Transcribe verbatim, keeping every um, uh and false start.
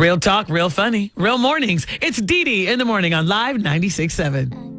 Real talk, real funny, real mornings. It's Dee Dee in the morning on Live ninety-six point seven.